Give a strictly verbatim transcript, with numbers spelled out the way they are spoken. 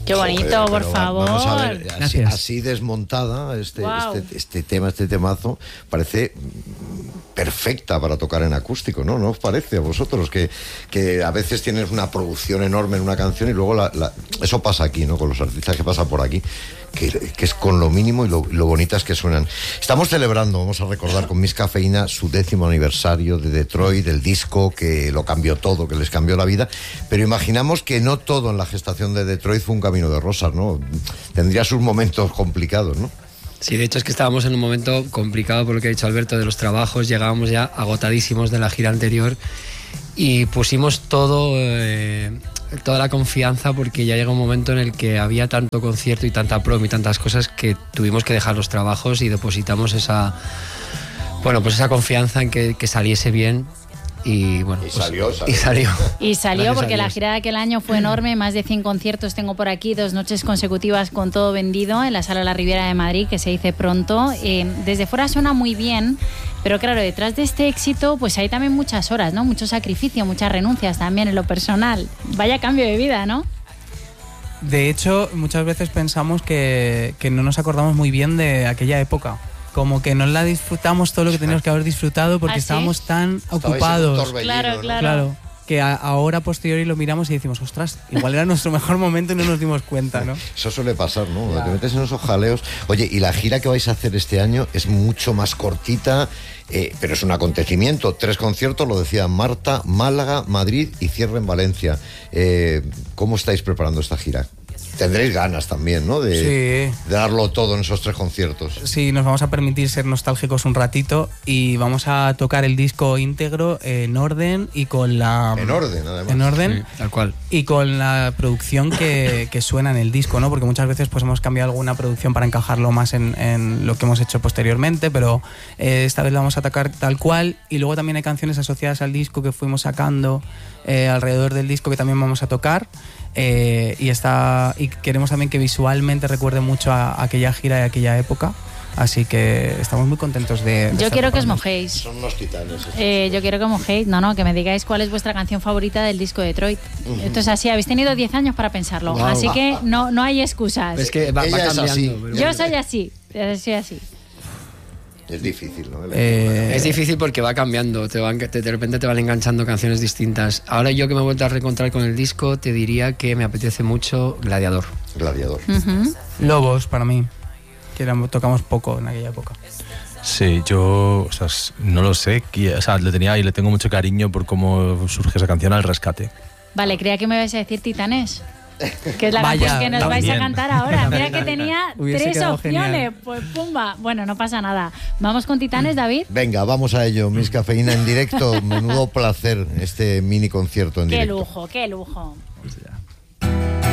Qué bonito, Joder, por favor. Vamos a ver, así, así desmontada este, wow. este, este tema, este temazo, parece perfecta para tocar en acústico, ¿no? ¿No os parece a vosotros que, que a veces tienes una producción enorme en una canción y luego la, la, eso pasa aquí, ¿no? Con los artistas que pasa por aquí, que, que es con lo mínimo y lo, lo bonitas que suenan. Estamos celebrando, vamos a recordar con Miss Cafeína su décimo aniversario de Detroit, del disco que lo cambió todo, que les cambió la vida, pero imaginamos que no todo en la gestación de Detroit fue un camino de rosas, ¿no? Tendría sus momentos complicados, ¿no? Sí, de hecho es que estábamos en un momento complicado por lo que ha dicho Alberto de los trabajos, llegábamos ya agotadísimos de la gira anterior y pusimos todo, eh, toda la confianza porque ya llega un momento en el que había tanto concierto y tanta prom y tantas cosas que tuvimos que dejar los trabajos y depositamos esa, bueno, pues esa confianza en que, que saliese bien. Y bueno, y, pues, salió, salió. y salió. Y salió porque la gira de aquel año fue enorme, más de cien conciertos tengo por aquí, dos noches consecutivas con todo vendido en la Sala La Riviera de Madrid, que se dice pronto. Eh, desde fuera suena muy bien, pero claro, detrás de este éxito pues hay también muchas horas, ¿no? Mucho sacrificio, muchas renuncias también en lo personal. Vaya cambio de vida, ¿no? De hecho, muchas veces pensamos que, que no nos acordamos muy bien de aquella época. Como que no la disfrutamos todo lo que teníamos que haber disfrutado porque ¿Ah, sí? estábamos tan Estabais ocupados. Claro, claro. claro. Que a, ahora, posteriori, lo miramos y decimos, ostras, igual era nuestro mejor momento y no nos dimos cuenta, ¿no? Eso suele pasar, ¿no? Claro. Te metes en esos jaleos. Oye, y la gira que vais a hacer este año es mucho más cortita, eh, pero es un acontecimiento. Tres conciertos, lo decía Marta, Málaga, Madrid y cierre en Valencia. Eh, ¿Cómo estáis preparando esta gira? Tendréis ganas también, ¿no? De, sí. de darlo todo en esos tres conciertos. Sí, nos vamos a permitir ser nostálgicos un ratito y vamos a tocar el disco íntegro en orden y con la... En orden, además. En orden. Sí, tal cual. Y con la producción que, que suena en el disco, ¿no? Porque muchas veces pues hemos cambiado alguna producción para encajarlo más en, en lo que hemos hecho posteriormente, pero eh, esta vez la vamos a tocar tal cual. Y luego también hay canciones asociadas al disco que fuimos sacando eh, alrededor del disco que también vamos a tocar. Eh, y está y queremos también que visualmente recuerde mucho a, a aquella gira y a aquella época, así que estamos muy contentos de, de yo quiero que os mojéis. Son unos titanes. Eh, yo quiero que mojéis, no, no, que me digáis cuál es vuestra canción favorita del disco de Detroit. Uh-huh. Esto es así, habéis tenido diez años para pensarlo, wow. Así que no, no hay excusas. Es que va, va cambiando. Así. Yo soy así, soy así. Es difícil, ¿no? Eh, es difícil porque va cambiando, te van, te, de repente te van enganchando canciones distintas. Ahora yo que me he vuelto a reencontrar con el disco, te diría que me apetece mucho Gladiador. Gladiador. Uh-huh. Lobos, para mí, que la tocamos poco en aquella época. Sí, yo o sea, no lo sé, o sea, le tenía y le tengo mucho cariño por cómo surge esa canción, Al Rescate. Vale, creía que me ibas a decir Titanes. Que es la Vaya, canción que nos también. vais a cantar ahora. Mira que tenía Hubiese tres opciones. Genial. Pues pumba. Bueno, no pasa nada. ¿Vamos con Titanes, David? Venga, vamos a ello. Miss Cafeína en directo. Menudo placer este mini concierto en qué directo. Qué lujo, qué lujo. Pues ya.